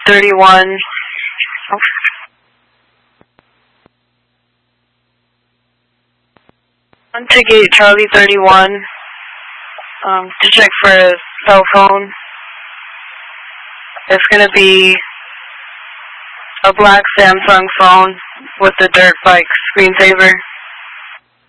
31. To gate Charlie 31 to check for a cell phone. It's going to be a black Samsung phone with the dirt bike screensaver.